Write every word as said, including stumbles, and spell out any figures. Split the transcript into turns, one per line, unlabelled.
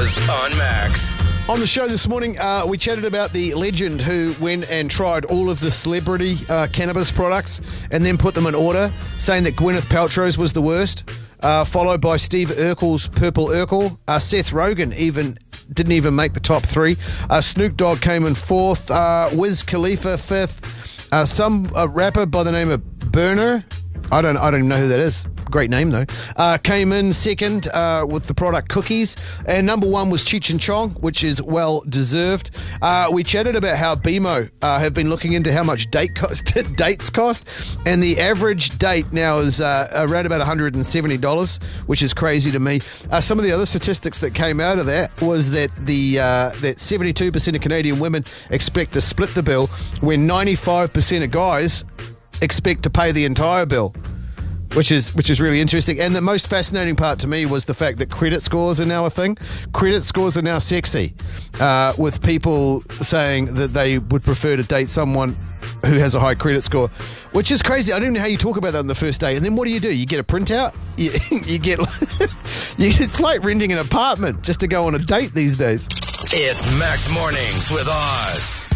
Oz on Max.
On the show this morning, uh, we chatted about the legend who went and tried all of the celebrity uh, cannabis products and then put them in order, saying that Gwyneth Paltrow's was the worst, uh, followed by Steve Urkel's Purple Urkel. Uh, Seth Rogen even didn't even make the top three. Uh, Snoop Dogg came in fourth. Uh, Wiz Khalifa fifth. Uh, some uh, rapper by the name of Burner. I don't. I don't even know who that is. Great name though. Uh, came in second uh, with the product Cookies, and number one was Cheech and Chong, which is well deserved. Uh, we chatted about how B M O uh, have been looking into how much date cost, dates cost, and the average date now is uh, around about one hundred seventy dollars, which is crazy to me. Uh, some of the other statistics that came out of that was that the uh, that seventy-two percent of Canadian women expect to split the bill, when ninety-five percent of guys expect to pay the entire bill, which is which is really interesting. And the most fascinating part to me was the fact that credit scores are now a thing. Credit scores are now sexy, uh, with people saying that they would prefer to date someone who has a high credit score, which is crazy. I don't know how you talk about that on the first day. And then what do you do? You get a printout? You, you get... you, it's like renting an apartment just to go on a date these days.
It's Max Mornings with Oz.